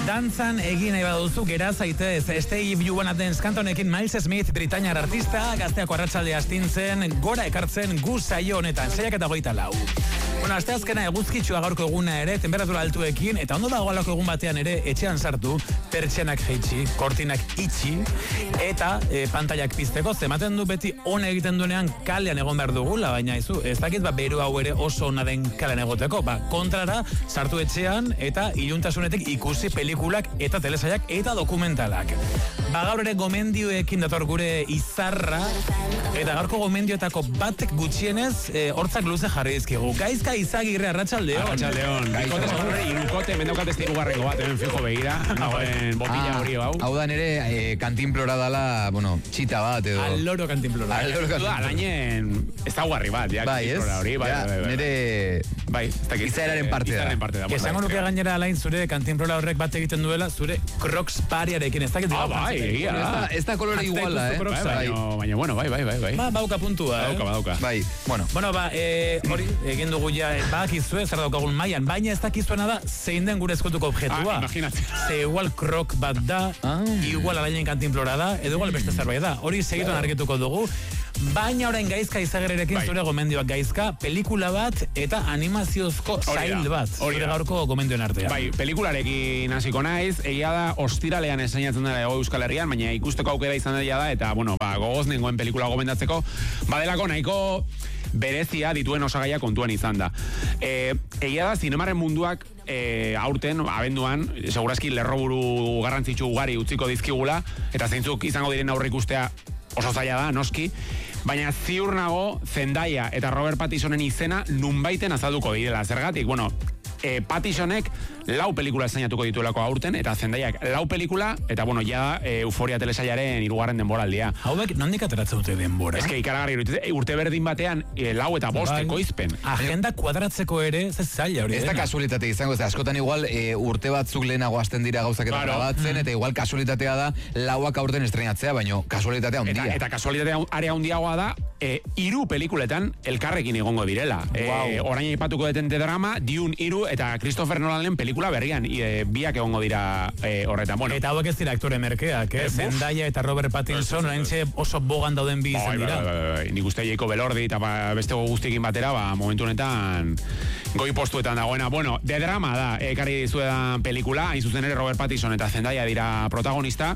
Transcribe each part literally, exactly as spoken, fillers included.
dantzan egin nahi baduzu, gera zaitez, Stay If You Wanna Dance kanta honekin Miles Smith, Britainiar artista, gazteako arratsalde astintzen, gora ekartzen gu saio honetan, seiak eta hogeita lau. Bueno, aste azkena eguzkitsua gaurko eguna ere, temperatura altuekin, eta ondo dago alako egun batean ere, etxean sartu, pertsianak jaitsi, kortinak itxi, eta e, pantailak pizteko, zematen du beti on egiten duenean kalean egon behar dugula, baina izu, ez dakit ba, beru hau ere oso ona den kalean egoteko, ba, kontrara, sartu etxean, eta iluntasunetik ikusi pelikulak, eta telesaiak, eta dokumentalak. Ba, gaur ere gomendioekin dator gure izarra, eta gaurko gomendioetako batek gutxienez, e, hortzak luze jarri dizkigu. Gaizka Izagirre, arratsaldeon. Arratsaldeon. Bikote zaurre, irukote, mendaukat ez irugarrengo bat, hemen fijo begira, nagoen botilla hori hau. Hau da nere, eh, kantinplora dala, bueno, txita bat edo. Al loro kantinplora. Al loro kantinplora. Alainen, ez da guarri bat, ja, bai, ez? Hori, bai, ja, bai, bai. Nere, bai, ez dakit. Izaeraren parte da. Izaeraren parte da. Esango nuke gainera alain zure kantinplora horrek bat egiten duela, zure Crocs pariarekin, ez dakit. Ah, bai, egia da. Ez da kolore iguala, eh? Baina, bueno, bai, bai, bai, bai. Ba, bauka puntua, eh? Bauka, badauka. Bai, bueno. Bueno, ba, eh, hori, egin dugu ja, badakizue, zer daukagun mailan, baina ez dakizuena da, zein den gure eskutuko objetua. Ah, imaginatzen. Ze igual krok bat da, ah. igual alainen kantinplora da, edo igual beste zerbait da. Hori segituan argituko dugu. Baina orain Gaizka Izagererekin bai. Zure gomendioak Gaizka, pelikula bat eta animaziozko sail bat. Zure gaurko gomendioen artean. Bai, pelikularekin hasiko naiz, egia da ostiralean esainatzen dela Hego Euskal Herrian, baina ikusteko aukera izan dela da, eta, bueno, ba, gogoz nengoen pelikula gomendatzeko, badelako nahiko berezia dituen osagaia kontuan izan da. E, egia da, zinemaren munduak e, aurten, abenduan, segurazki lerroburu garrantzitsu ugari utziko dizkigula, eta zeintzuk izango diren aurre ikustea oso zaila da, noski, baina ziur nago Zendaya eta Robert Pattinsonen izena nunbaiten azalduko direla. Zergatik, bueno, e, Pattinsonek lau pelikula esainatuko dituelako aurten, eta Zendaiak lau pelikula, eta bueno, ja e, Euforia telesailaren hirugarren denboraldia. Hauek nondik ateratzen dute denbora? Ez que ikaragarri urte, urte berdin batean e, lau eta bost ekoizpen. Agenda kuadratzeko ere, ez zaila hori. Ez da kasualitate izango, ez askotan igual e, urte batzuk lehenago hasten dira gauzak eta grabatzen, eta igual kasualitatea da lauak aurten estrenatzea, baino kasualitatea handia. Eta, eta kasualitatea area handiagoa da, e, iru pelikuletan elkarrekin egongo direla. Wow. E, orain aipatuko detente drama, Dune iru eta Christopher Nolanen pelikula berrian, e, biak egongo dira e, horretan. Bueno, eta hauek ez dira aktore merkeak, eh? Zendaya eta Robert Pattinson oraintxe oso bogan dauden bi izan dira. Bai, bai, bai. Nik uste Jacob Elordi eta ba, beste guztiekin batera, ba, momentu honetan goi postuetan dagoena. Bueno, de drama da, ekarri dizuedan pelikula, hain zuzen ere Robert Pattinson eta Zendaya dira protagonista.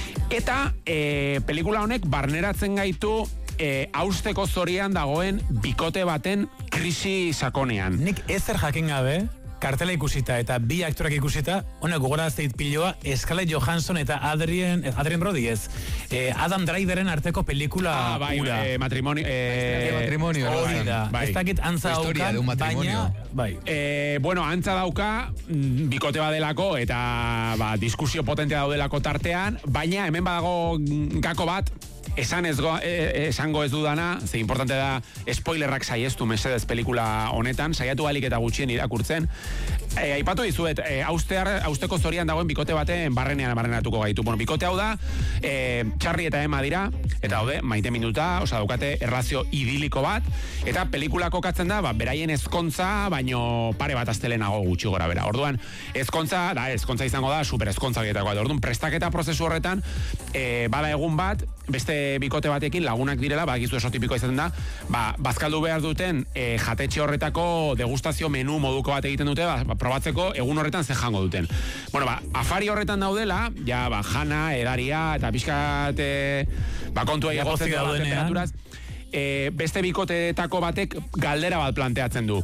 Eta e, pelikula honek barneratzen gaitu e, austeko zorian dagoen bikote baten krisi sakonean. Nik ezer jakin gabe, kartela ikusita eta bi aktorak ikusita, honek gogora zeit piloa Scarlett Johansson eta Adrien, Adrien Brody ez, eh, Adam Driveren arteko pelikula ah, bai, ura. Eh, matrimonio. Eh, matrimonio. Hori da. Bai. Ez dakit antza daukan, baina... Bai. Eh, bueno, antza dauka, bikote badelako eta ba, diskusio potentea daudelako tartean, baina hemen badago gako bat, esan ez go, e, esango ez dudana, ze importante da spoilerrak saiestu mesedez pelikula honetan, saiatu balik eta gutxien irakurtzen. E, aipatu dizuet, e, austear, austeko zorian dagoen bikote baten barrenean barrenatuko gaitu. Bueno, bikote hau da, e, Charlie eta Emma dira, eta daude, maite minuta, osa daukate erlazio idiliko bat, eta pelikula kokatzen da, ba, beraien ezkontza, baino pare bat astelenago gutxi gora bera. Orduan, ezkontza, da, ezkontza izango da, super ezkontza gietako. Orduan, prestaketa prozesu horretan, e, bada egun bat, beste bikote batekin lagunak direla, badakizu oso tipikoa izaten da, ba, bazkaldu behar duten e, jatetxe horretako degustazio menu moduko bat egiten dute, ba, probatzeko egun horretan ze jango duten. Bueno, ba, afari horretan daudela, ja, ba, jana, edaria, eta pixkat, e, ba, kontua egotzen da, temperaturaz, e, beste bikoteetako batek galdera bat planteatzen du.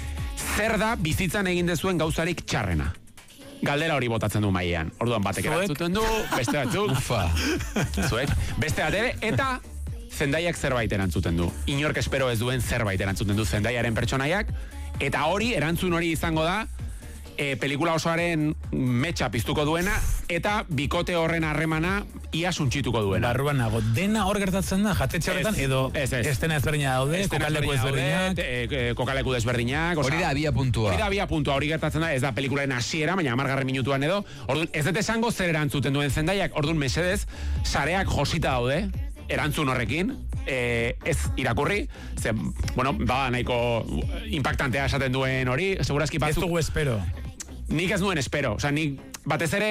Zer da bizitzan egin dezuen gauzarik txarrena? Galdera hori botatzen du mailean. Orduan batek erantzuten du, beste batzuk. Ufa. Zuek. Beste batere, eta Zendaiak zerbait erantzuten du. Inork espero ez duen zerbait erantzuten du Zendaiaren pertsonaiak, eta hori, erantzun hori izango da, e, pelikula osoaren metxa piztuko duena, eta bikote horren harremana ia suntsituko duena. Barruan nago, dena hor gertatzen da, jatetxe horretan, edo ez, ez. estena ezberdina daude, kokaleku ezberdinak. E, kokaleku ezberdinak. Hori da abia puntua. Hori da abia puntua, hori gertatzen da, ez da pelikularen hasiera, baina hamargarren minutuan edo. Orduan, ez dut esango zer erantzuten duen Zendaiak, orduan mesedez, sareak josita daude, erantzun horrekin, e, ez irakurri, ze, bueno, ba, nahiko impactantea esaten duen hori, segurazki batzuk... Ez dugu espero. Nik ez nuen espero, oza, nik batez ere...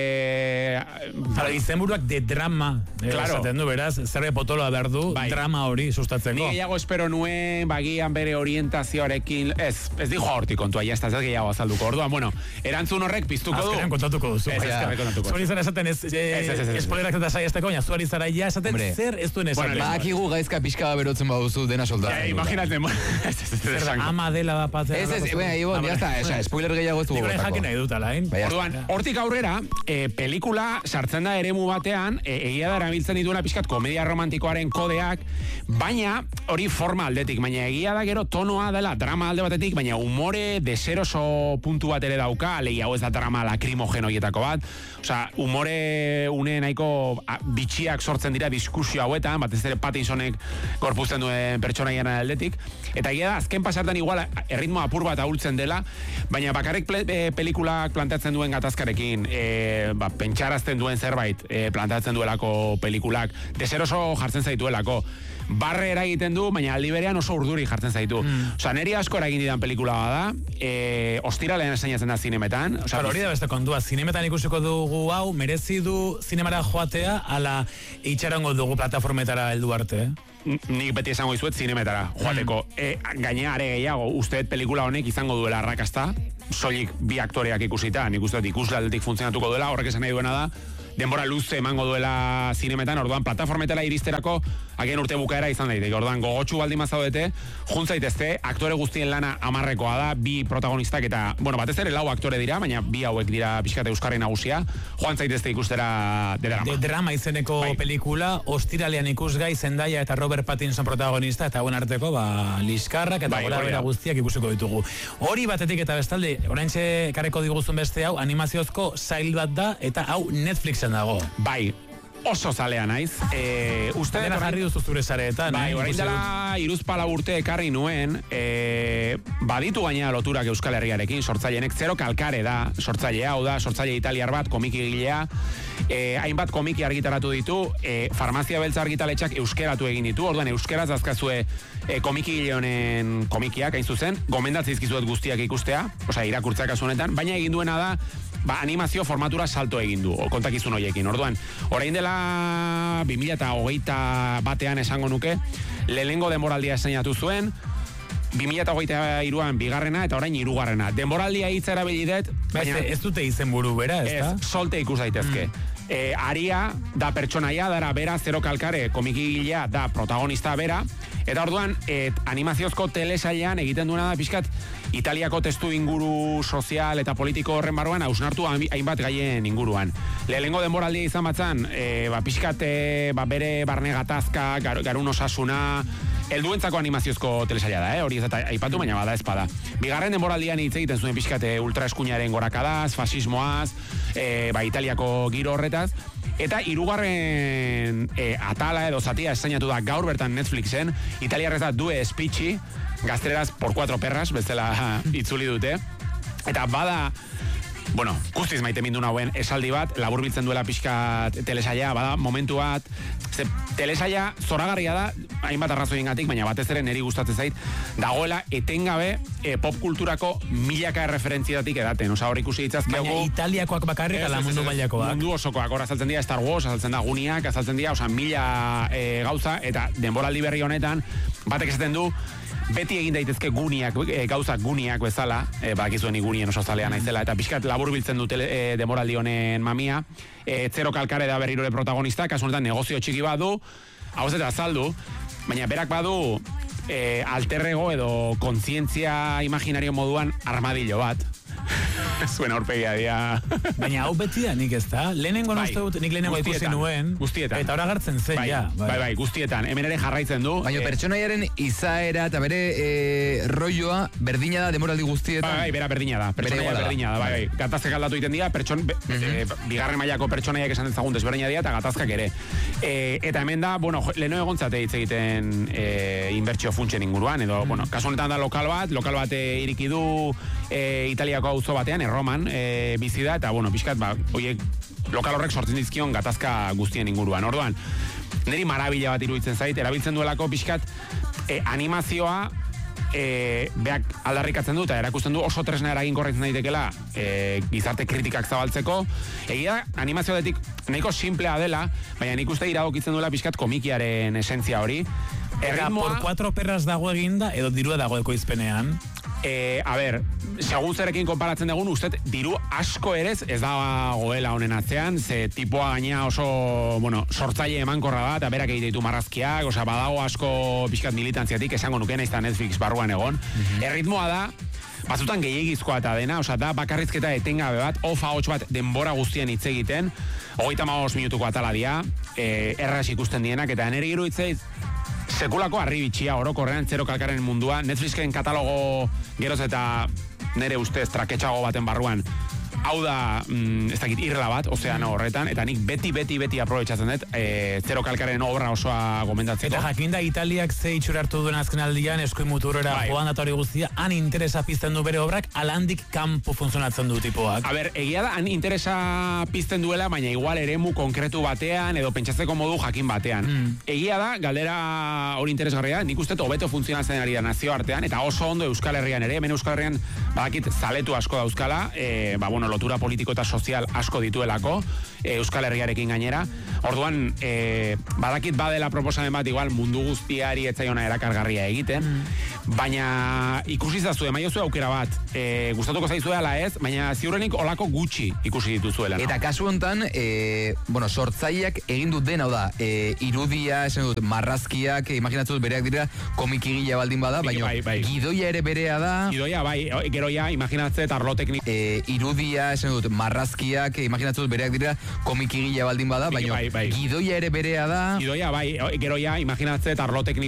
Eh, Para izenburuak de drama. Claro. Esaten du, beraz, zerbe potoloa behar du, bai. drama hori sustatzeko. Ni gehiago espero nuen, bagian bere orientazioarekin... Ez, ez dijo horti kontua, ya ez gehiago azalduko. Orduan, bueno, erantzun horrek piztuko du. Azkenean kontatuko duzu. Ez, azkenean kontatuko. Zuari zara esaten ez, espoilerak eta saiesteko, baina zuari zara ja esaten zer ez duen esaten. Bakigu gaizka pixka berotzen baduzu dena soldata. Imaginatzen, zer ama dela bat patea. Ez, ez, baina, Ibon, jazta, spoiler gehiago ez dugu gotako. Nik jakin nahi dut, alain. Orduan, hortik aurrera, pelikula sartzen da eremu batean, egia da erabiltzen dituela pixkat komedia romantikoaren kodeak, baina hori forma aldetik, baina egia da gero tonoa dela drama alde batetik, baina umore deseroso puntu bat ere dauka, lehi hau ez da drama lakrimogenoietako bat, osea, umore une nahiko bitxiak sortzen dira diskusio hauetan, batez ere Pattinsonek gorpuzten duen pertsonaian aldetik, eta egia da, azken pasartan igual erritmo apur bat ahultzen dela, baina bakarrik pelikulak planteatzen duen gatazkarekin, e, ba, pentsarazten duen zerbait e, planteatzen duelako pelikulak, deseroso jartzen zaituelako, barre eragiten du, baina aldi berean oso urduri jartzen zaitu. Mm. Osa, neri asko eragin didan pelikula bada, e, ostiralean esainatzen da zinemetan. Osa, hori da beste kontua, zinemetan ikusiko dugu hau, merezi du zinemara joatea, ala itxarango dugu plataformetara heldu arte, eh? Nik beti esango izuet zinemetara joateko. Mm. E, gainea are gehiago, usteet pelikula honek izango duela arrakasta, soilik bi aktoreak ikusita, nik usteet ikusle aldetik funtzionatuko duela, horrek esan nahi duena da, denbora luze emango duela zinemetan, orduan plataformetela iristerako agen urte bukaera izan daiteke. Orduan gogotsu baldin mazaudete, juntzaitezte, aktore guztien lana amarrekoa da, bi protagonistak eta, bueno, batez ere lau aktore dira, baina bi hauek dira pixkate euskarri nagusia, joan zaitezte ikustera de drama. De drama izeneko bai. Pelikula, ostiralean ikusgai Zendaya eta Robert Pattinson protagonista, eta hauen arteko, ba, liskarrak eta bai, gora bera guztiak ikusiko ditugu. Hori batetik eta bestalde, oraintxe kareko diguzun beste hau, animaziozko sail bat da, eta hau Netflixen dago. Bai, oso zalea naiz. E, uste dena jarri duzu zure zareetan. Bai, orain dela iruzpala urte ekarri nuen, e, baditu gainea loturak Euskal Herriarekin, sortzailenek zero kalkare da, sortzailea, hau da, sortzaile italiar bat, komiki gilea, e, hainbat komiki argitaratu ditu, e, Farmazia Beltza argitaletxak euskeratu egin ditu, orduan euskeraz azkazue e, komiki gile honen komikiak, hain zuzen, gomendatzizkizuet guztiak ikustea, osea, irakurtzak kasu honetan, baina egin duena da, ba, animazio formatura salto egin du, kontakizun horiekin. Orduan, orain dela bi mila hogeita batean esango nuke, lehenengo denboraldia esainatu zuen, bi mila hogeita hiruan bigarrena eta orain hirugarrena. Denboraldia hitza erabili dut, baina ez dute izenburu bera, ez da? Solte ikus daitezke. Mm. E, Aria da pertsonaia, dara bera, zero kalkare komikigilea da protagonista bera, eta orduan, et, animaziozko telesailean egiten duena da pixkat Italiako testu inguru sozial eta politiko horren barruan hausnartu hainbat gaien inguruan. Lehenengo denboraldia izan batzan, e, ba, pixkat e, ba, bere barne gatazka, gar, garun osasuna, helduentzako animaziozko telesaila da, eh? Hori ez eta aipatu, baina bada ezpada. Bigarren denboraldian hitz egiten zuen pixkate ultraeskuinaren gorakadaz, fasismoaz, e, ba, Italiako giro horretaz, eta hirugarren e, atala edo zatia esainatu da gaur bertan Netflixen, italiarrez da Due Spicci, gazteleraz por cuatro perras, bezala itzuli dute, eta bada, bueno, guztiz maite mindu nauen esaldi bat, laburbiltzen duela pixkat telesaia, bada momentu bat, ze telesaia zoragarria da, hainbat arrazoiengatik, baina batez ere neri gustatzen zait, dagoela etengabe e, popkulturako milaka erreferentziatik edaten, oza, hor ikusi ditzazkegu. Baina italiakoak bakarrik ala mundu mailakoak. Mundu osokoak, hor azaltzen dira Star Wars, azaltzen da Guniak, azaltzen dira, oza, mila e, gauza, eta denboraldi berri honetan, batek esaten du, beti egin daitezke guniak, e, gauzak guniak bezala, e, bakizuen igunien oso zalea naizela, eta pixkat labur biltzen dute e, demoraldi honen mamia, e, zero kalkare da berrirore protagonista, kasu honetan negozio txiki badu, hau ez eta azaldu, baina berak badu e, alterrego edo kontzientzia imaginario moduan armadillo bat. Zuen aurpegia dia. Baina hau beti da nik ez da. Lehenengo bai, uste dut, nik lehenengo ikusi nuen. Guztietan. Eta hora gartzen zen, bai, ja. Bai, bai, bai, guztietan. Hemen ere jarraitzen du. Baina e, pertsonaiaren izaera eta bere e, rolloa berdina da demoraldi guztietan. Bai, bai, bera berdina da. Pertsonaia berdina da, bai, bai. Gatazkak aldatu egiten dira, pertson, be, uh -huh. e, bigarren mailako pertsonaiak esan dezagun desberdina dira, eta gatazkak ere. E, eta hemen da, bueno, leheno egontzate hitz egiten e, inbertsio funtsen inguruan, edo, uh -huh. bueno, kasu honetan da lokal bat, lokal bat e, iriki du e, Italiako auzo batean, Erroman, e, bizi da, eta, bueno, pixkat, ba, oiek, lokal horrek sortzen dizkion gatazka guztien inguruan. Orduan, niri marabila bat iruditzen zait, erabiltzen duelako pixkat e, animazioa e, beak aldarrikatzen du, eta erakusten du oso tresna eraginkorretzen daitekela e, gizarte kritikak zabaltzeko. Egia, animazioatik nahiko simplea dela, baina nik uste iradokitzen duela pixkat komikiaren esentzia hori. Eta por cuatro perras dago eginda, edo dirua dago ekoizpenean? Eh, a ber, segun zerekin konparatzen dugun, usted diru asko erez ez da goela honen atzean, ze tipoa gaina oso, bueno, sortzaile emankorra da, eta berak egite ditu marrazkiak, osea, badago asko pixkat militantziatik, esango nuke naiz eta Netflix barruan egon. Mm-hmm. Erritmoa da, batzutan gehiagizkoa eta dena, osea, da bakarrizketa etengabe bat, ofa hots bat denbora guztien hitz egiten, hogeita hamabost minutuko atala dia, eh, erraz ikusten dienak, eta nire giru hitzeiz, sekulako arribitxia orokorrean zero kalkaren mundua, Netflixen katalogo geroz eta nire ustez traketxago baten barruan, hau da, mm, ez dakit, irla bat, ozeano horretan, eta nik beti, beti, beti aprobetxatzen dut, e, zero kalkaren obra osoa gomendatzeko. Eta jakinda Italiak ze itxura hartu duen azken aldian, eskoi muturera bai. Joan datori guztia, han interesa pizten du bere obrak, alandik kanpo funtzionatzen du tipoak. A ber, egia da, han interesa pizten duela, baina igual eremu konkretu batean, edo pentsatzeko modu jakin batean. Mm. Egia da, galdera hori interesgarria, nik uste hobeto funtzionatzen ari da nazio artean, eta oso ondo Euskal Herrian ere, hemen Euskal Herrian badakit zaletu asko da Euskala, e, ba, bueno, lotura politiko eta sozial asko dituelako, e, Euskal Herriarekin gainera. Orduan, e, badakit badela proposamen bat igual mundu guztiari etzaiona erakargarria egiten, mm. baina ikusi zazu, emaiozu aukera bat, e, gustatuko zaizuela ez, baina ziurrenik olako gutxi ikusi dituzuela. No? Eta kasu hontan, e, bueno, sortzaileak egin dut den, hau da, e, irudia, esan dut, marrazkiak, imaginatzen dut bereak dira komikigila baldin bada, baina bai, bai. Gidoia ere berea da. Gidoia, bai, geroia, imaginatzen eta arlo teknik. E, irudia, esan dut, marrazkiak, imaginatzen dut bereak dira komikigila baldin bada, baina bai, bai. Gidoia ere berea da. Gidoia, bai, geroia, imaginatzen eta arlo teknik.